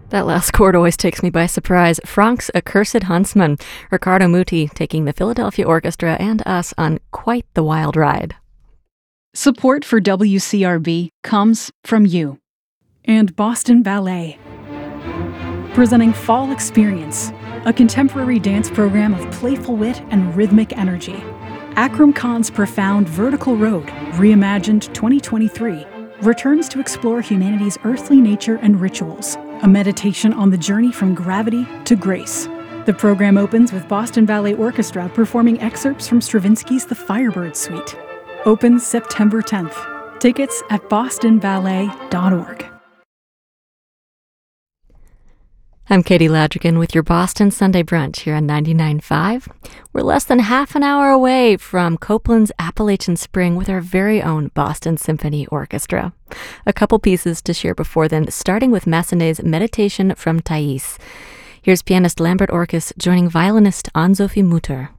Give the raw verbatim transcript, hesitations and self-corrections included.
That last chord always takes me by surprise. Franck's Accursed Huntsman, Riccardo Muti taking the Philadelphia Orchestra and us on quite the wild ride. Support for W C R B comes from you and Boston Ballet, presenting Fall Experience, a contemporary dance program of playful wit and rhythmic energy. Akram Khan's Profound Vertical Road, reimagined twenty twenty-three, returns to explore humanity's earthly nature and rituals, a meditation on the journey from gravity to grace. The program opens with Boston Ballet Orchestra performing excerpts from Stravinsky's The Firebird Suite. Opens September tenth. Tickets at boston ballet dot org. I'm Katie Ladrigan with your Boston Sunday Brunch here on ninety-nine point five. We're less than half an hour away from Copeland's Appalachian Spring with our very own Boston Symphony Orchestra. A couple pieces to share before then, starting with Massenet's Meditation from Thais. Here's pianist Lambert Orkes joining violinist Anne-Sophie Mutter.